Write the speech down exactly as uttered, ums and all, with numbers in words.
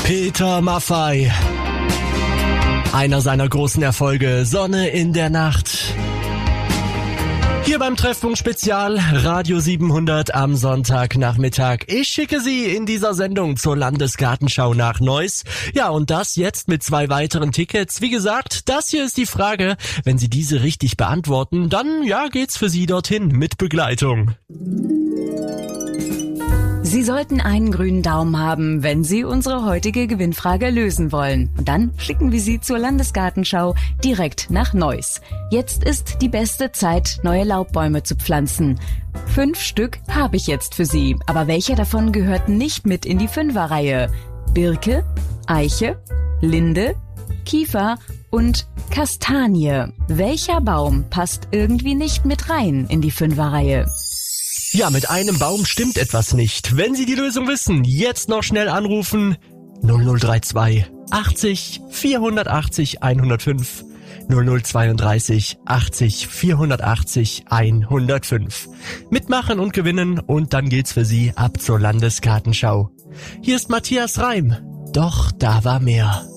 Peter Maffay. Einer seiner großen Erfolge, Sonne in der Nacht. Hier beim Treffpunkt Spezial, Radio siebenhundert am Sonntagnachmittag. Ich schicke Sie in dieser Sendung zur Landesgartenschau nach Neuss. Ja, und das jetzt mit zwei weiteren Tickets. Wie gesagt, das hier ist die Frage. Wenn Sie diese richtig beantworten, dann ja, geht's für Sie dorthin mit Begleitung. Sie sollten einen grünen Daumen haben, wenn Sie unsere heutige Gewinnfrage lösen wollen. Und dann schicken wir Sie zur Landesgartenschau direkt nach Neuss. Jetzt ist die beste Zeit, neue Laubbäume zu pflanzen. Fünf Stück habe ich jetzt für Sie, aber welcher davon gehört nicht mit in die Fünferreihe? Birke, Eiche, Linde, Kiefer und Kastanie. Welcher Baum passt irgendwie nicht mit rein in die Fünferreihe? Ja, mit einem Baum stimmt etwas nicht. Wenn Sie die Lösung wissen, jetzt noch schnell anrufen. null null drei zwei achtzig vierhundertachtzig hundertfünf. null null zweiunddreißig achtzig vierhundertachtzig hundertfünf. Mitmachen und gewinnen und dann geht's für Sie ab zur Landesgartenschau. Hier ist Matthias Reim. Doch da war mehr.